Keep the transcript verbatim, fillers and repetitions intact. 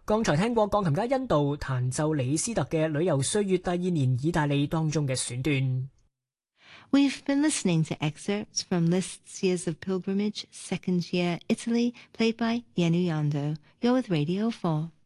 剛才聽過鋼琴家恩道彈奏李斯特嘅《旅遊歲月第二年意大利》當中嘅選段。 We've been listening to excerpts from Liszt's Years of Pilgrimage, Second Year, Italy, played by Yenu Yando. You're with Radio four.